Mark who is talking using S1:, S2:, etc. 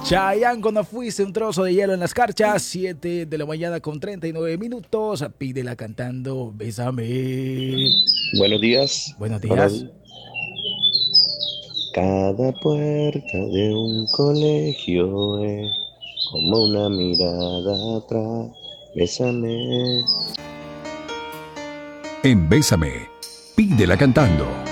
S1: Chayanne, cuando fuiste un trozo de hielo en las carchas, 7 de la mañana con 39 minutos. Pídela cantando, bésame.
S2: Buenos días.
S1: Buenos
S2: Hola.
S1: días.
S2: Cada puerta de un colegio es como una mirada atrás. Bésame.
S3: En Bésame, pídela cantando.